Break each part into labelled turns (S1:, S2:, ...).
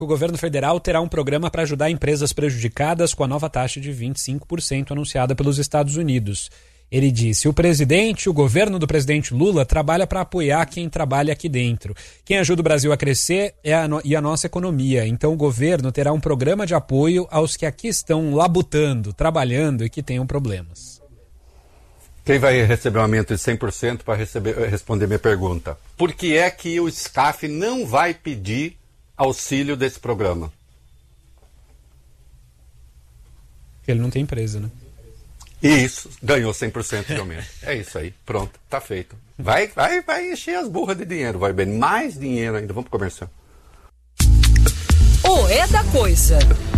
S1: O governo federal terá um programa para ajudar empresas prejudicadas com a nova taxa de 25% anunciada pelos Estados Unidos. Ele disse: o governo do presidente Lula trabalha para apoiar quem trabalha aqui dentro. Quem ajuda o Brasil a crescer e a nossa economia. Então o governo terá um programa de apoio aos que aqui estão labutando, trabalhando e que tenham problemas.
S2: Quem vai receber um aumento de 100% para responder minha pergunta? Por que é que o SCAF não vai pedir auxílio desse programa?
S1: Ele não tem empresa, né?
S2: Isso, ganhou 100% de aumento. É isso aí, pronto, tá feito. Vai encher as burras de dinheiro, vai bem. Mais dinheiro ainda, vamos pro comercial.
S3: O É da Coisa.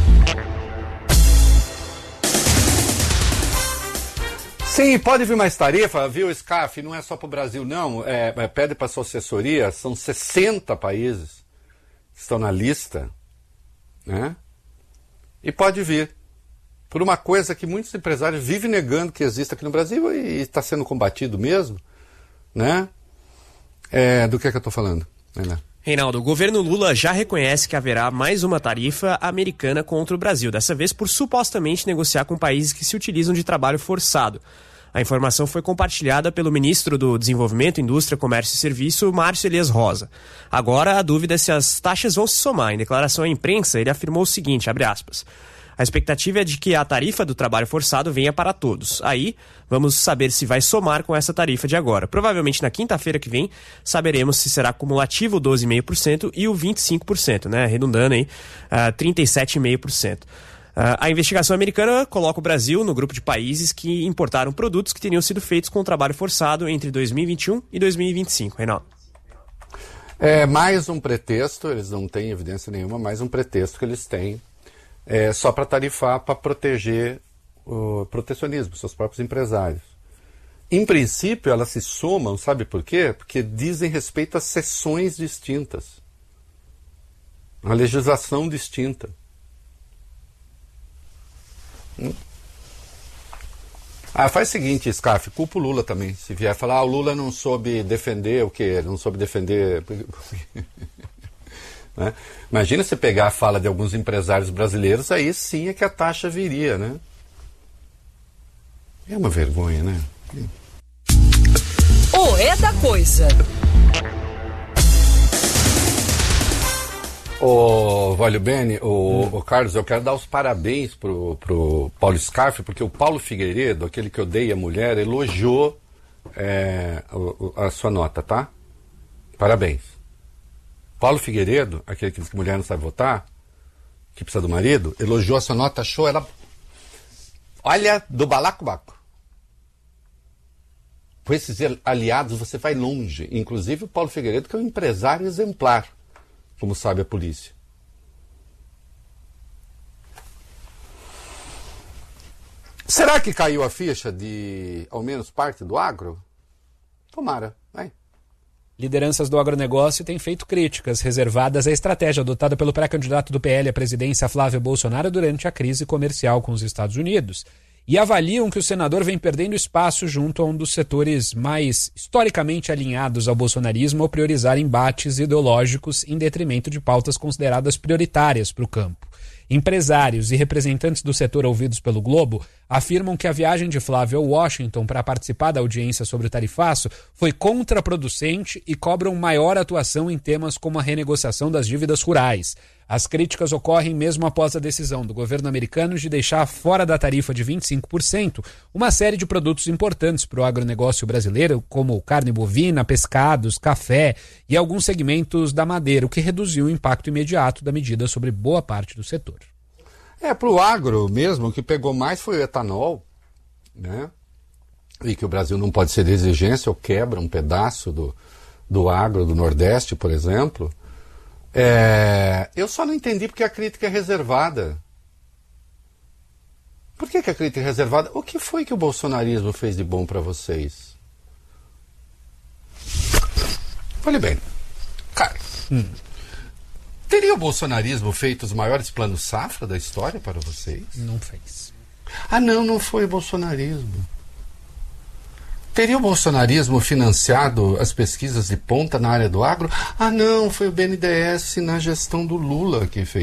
S2: Sim, pode vir mais tarifa, viu, SCAF? Não é só para o Brasil, não. Pede para a sua assessoria, são 60 países que estão na lista, né? E pode vir. Por uma coisa que muitos empresários vivem negando que existe aqui no Brasil e está sendo combatido mesmo, né? Do que eu estou falando?
S4: Reinaldo, o governo Lula já reconhece que haverá mais uma tarifa americana contra o Brasil, dessa vez por supostamente negociar com países que se utilizam de trabalho forçado. A informação foi compartilhada pelo ministro do Desenvolvimento, Indústria, Comércio e Serviço, Márcio Elias Rosa. Agora, a dúvida é se as taxas vão se somar. Em declaração à imprensa, ele afirmou o seguinte, abre aspas: a expectativa é de que a tarifa do trabalho forçado venha para todos. Aí, vamos saber se vai somar com essa tarifa de agora. Provavelmente na quinta-feira que vem, saberemos se será cumulativo o 12,5% e o 25%, né? Arredondando aí, 37,5%. A investigação americana coloca o Brasil no grupo de países que importaram produtos que teriam sido feitos com trabalho forçado entre 2021 e 2025. Reinaldo.
S2: É mais um pretexto, eles não têm evidência nenhuma, mais um pretexto que eles têm só para tarifar, para proteger o protecionismo, seus próprios empresários. Em princípio, elas se somam, sabe por quê? Porque dizem respeito a seções distintas, a legislação distinta. Faz o seguinte, SCAF, culpa o Lula também. Se vier falar, o Lula não soube defender o quê? Não soube defender... Né? Imagina você pegar a fala de alguns empresários brasileiros, aí sim é que a taxa viria, né? É uma vergonha, né?
S3: O É da Coisa.
S2: Valeu bene, Carlos, eu quero dar os parabéns pro Paulo SCAF, porque o Paulo Figueiredo, aquele que odeia a mulher, elogiou a sua nota, tá? Parabéns. Paulo Figueiredo, aquele que diz que mulher não sabe votar, que precisa do marido, elogiou a sua nota, achou ela... Olha, do balacobaco. Com esses aliados você vai longe. Inclusive o Paulo Figueiredo, que é um empresário exemplar, como sabe a polícia. Será que caiu a ficha de, ao menos, parte do agro? Tomara, vai.
S1: Lideranças do agronegócio têm feito críticas reservadas à estratégia adotada pelo pré-candidato do PL à presidência, Flávio Bolsonaro, durante a crise comercial com os Estados Unidos. E avaliam que o senador vem perdendo espaço junto a um dos setores mais historicamente alinhados ao bolsonarismo ao priorizar embates ideológicos em detrimento de pautas consideradas prioritárias para o campo. Empresários e representantes do setor ouvidos pelo Globo afirmam que a viagem de Flávio ao Washington para participar da audiência sobre o tarifaço foi contraproducente e cobram maior atuação em temas como a renegociação das dívidas rurais. As críticas ocorrem mesmo após a decisão do governo americano de deixar fora da tarifa de 25% uma série de produtos importantes para o agronegócio brasileiro, como carne bovina, pescados, café e alguns segmentos da madeira, o que reduziu o impacto imediato da medida sobre boa parte do setor.
S2: Para o agro mesmo, o que pegou mais foi o etanol, né? E que o Brasil não pode ser de exigência ou quebra um pedaço do agro do Nordeste, por exemplo. Eu só não entendi porque a crítica é reservada. Por que a crítica é reservada? O que foi que o bolsonarismo fez de bom para vocês? Olha bem, cara, teria o bolsonarismo feito os maiores planos safra da história para vocês?
S1: Não fez.
S2: Não foi o bolsonarismo. Teria o bolsonarismo financiado as pesquisas de ponta na área do agro? Ah, não, foi o BNDES na gestão do Lula que fez